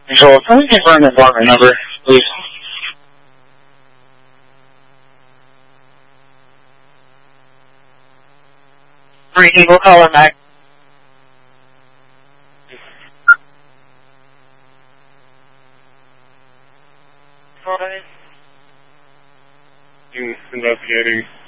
Control, can we confirm the apartment number, please? Ricky, we'll call him back. Investigating